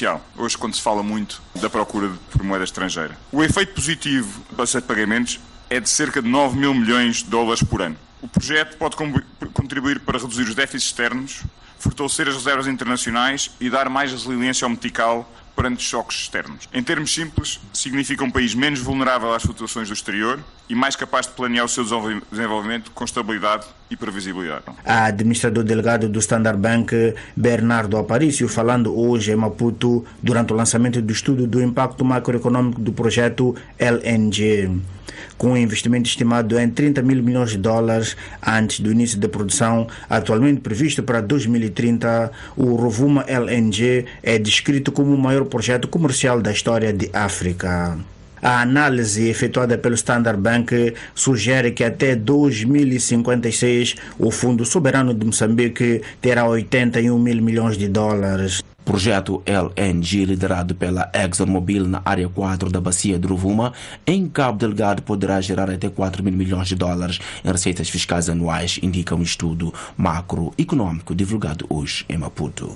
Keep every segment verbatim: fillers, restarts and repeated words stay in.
essencial, hoje quando se fala muito da procura por moeda estrangeira. O efeito positivo do processo de pagamentos é de cerca de nove mil milhões de dólares por ano. O projeto pode contribuir para reduzir os déficits externos, fortalecer as reservas internacionais e dar mais resiliência ao metical perante choques externos. Em termos simples, significa um país menos vulnerável às flutuações do exterior e mais capaz de planear o seu desenvolvimento com estabilidade e previsibilidade. A administrador delegado do Standard Bank, Bernardo Aparício, falando hoje em Maputo durante o lançamento do estudo do impacto macroeconômico do projeto L N G. Com um investimento estimado em trinta mil milhões de dólares antes do início da produção, atualmente previsto para dois mil e trinta, o Rovuma L N G é descrito como o maior projeto comercial da história de África. A análise efetuada pelo Standard Bank sugere que até dois mil e cinquenta e seis o Fundo Soberano de Moçambique terá oitenta e um mil milhões de dólares. Projeto L N G, liderado pela ExxonMobil na área quatro da bacia de Rovuma, em Cabo Delgado, poderá gerar até quatro mil milhões de dólares em receitas fiscais anuais, indica um estudo macroeconômico divulgado hoje em Maputo.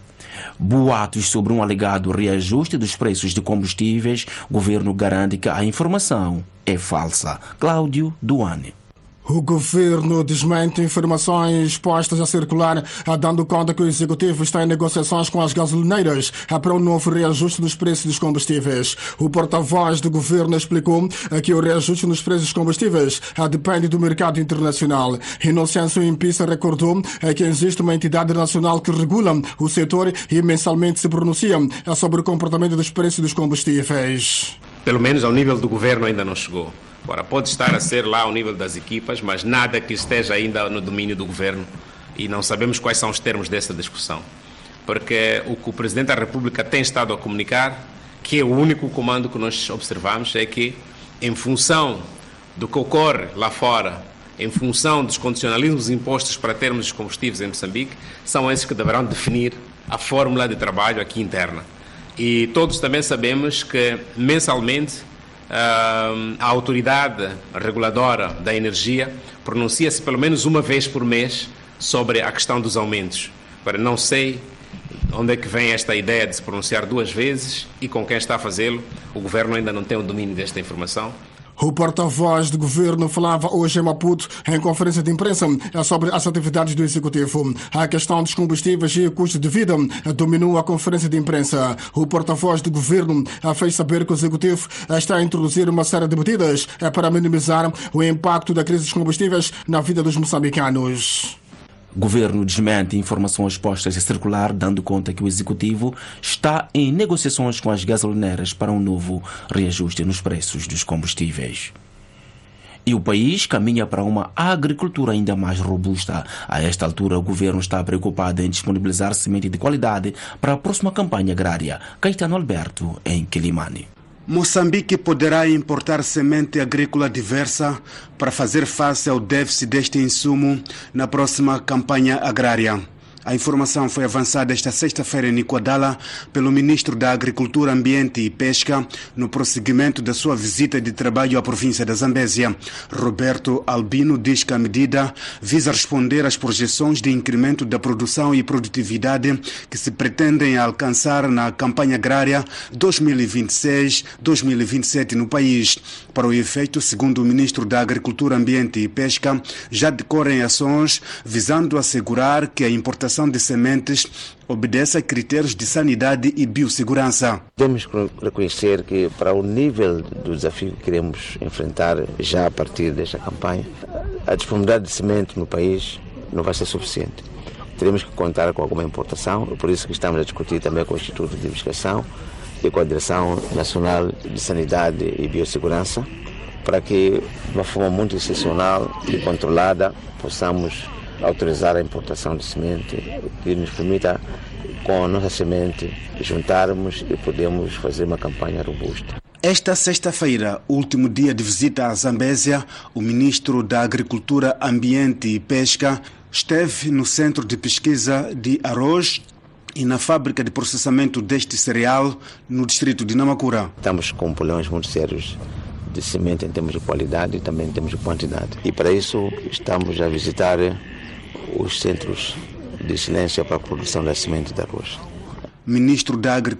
Boatos sobre um alegado reajuste dos preços de combustíveis, o governo garante que a informação é falsa. Cláudio Duane. O governo desmente informações postas a circular, dando conta que o executivo está em negociações com as gasolineiras para um novo reajuste nos preços dos combustíveis. O porta-voz do governo explicou que o reajuste nos preços dos combustíveis depende do mercado internacional. Inocêncio Impissa recordou que existe uma entidade nacional que regula o setor e mensalmente se pronuncia sobre o comportamento dos preços dos combustíveis. Pelo menos ao nível do governo ainda não chegou. Agora, pode estar a ser lá ao nível das equipas, mas nada que esteja ainda no domínio do governo e não sabemos quais são os termos dessa discussão. Porque o que o Presidente da República tem estado a comunicar, que é o único comando que nós observamos, é que, em função do que ocorre lá fora, em função dos condicionalismos impostos para termos os combustíveis em Moçambique, são esses que deverão definir a fórmula de trabalho aqui interna. E todos também sabemos que, mensalmente, a autoridade reguladora da energia pronuncia-se pelo menos uma vez por mês sobre a questão dos aumentos. Agora, não sei onde é que vem esta ideia de se pronunciar duas vezes e com quem está a fazê-lo. O governo ainda não tem o domínio desta informação. O porta-voz do governo falava hoje em Maputo em conferência de imprensa sobre as atividades do executivo. A questão dos combustíveis e o custo de vida dominou a conferência de imprensa. O porta-voz do governo fez saber que o executivo está a introduzir uma série de medidas para minimizar o impacto da crise dos combustíveis na vida dos moçambicanos. O governo desmente informações postas a circular, dando conta que o executivo está em negociações com as gasolineiras para um novo reajuste nos preços dos combustíveis. E o país caminha para uma agricultura ainda mais robusta. A esta altura, o governo está preocupado em disponibilizar semente de qualidade para a próxima campanha agrária. Caetano Alberto, em Quilimane. Moçambique poderá importar semente agrícola diversa para fazer face ao déficit deste insumo na próxima campanha agrária. A informação foi avançada esta sexta-feira em Nicoadala pelo Ministro da Agricultura, Ambiente e Pesca no prosseguimento da sua visita de trabalho à província da Zambésia. Roberto Albino diz que a medida visa responder às projeções de incremento da produção e produtividade que se pretendem alcançar na campanha agrária dois mil e vinte e seis a dois mil e vinte e sete no país. Para o efeito, segundo o Ministro da Agricultura, Ambiente e Pesca, já decorrem ações visando assegurar que a importação de sementes obedece a critérios de sanidade e biossegurança. Temos que reconhecer que para o nível do desafio que queremos enfrentar já a partir desta campanha, a disponibilidade de semente no país não vai ser suficiente. Teremos que contar com alguma importação, por isso que estamos a discutir também com o Instituto de Investigação e com a Direção Nacional de Sanidade e Biossegurança, para que, de uma forma muito excepcional e controlada, possamos autorizar a importação de semente que nos permita, com a nossa semente, juntarmos e podemos fazer uma campanha robusta. Esta sexta-feira, último dia de visita à Zambésia, o Ministro da Agricultura, Ambiente e Pesca esteve no Centro de Pesquisa de Arroz e na fábrica de processamento deste cereal no distrito de Namakura. Estamos com problemas muito sérios de semente em termos de qualidade e também em termos de quantidade. E para isso estamos a visitar os centros de excelência para a produção da semente de arroz. Ministro da Agricultura